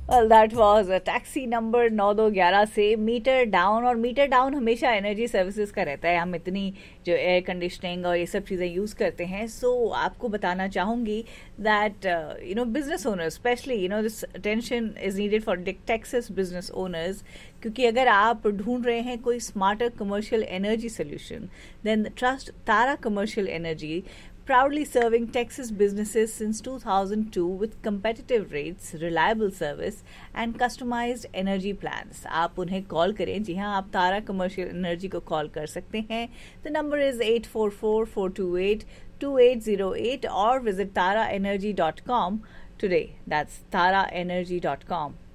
Well, that was a taxi number 9211 से meter down. और meter down हमेशा energy services का रहता है. हम इतनी जो एयर कंडीशनिंग और ये सब चीज़ें यूज़ करते हैं. सो आपको बताना चाहूँगी that business owners specially this attention is needed for Texas business owners. क्योंकि अगर आप ढूंढ रहे हैं कोई smarter commercial energy solution, then trust Tara commercial energy, proudly serving Texas businesses since 2002 with competitive rates, reliable service and customized energy plans. आप उन्हें call करें. जी हाँ, आप तारा कमर्शियल एनर्जी को कॉल कर सकते हैं. The number is 844-428-2808 or visit taraenergy.com today. That's taraenergy.com.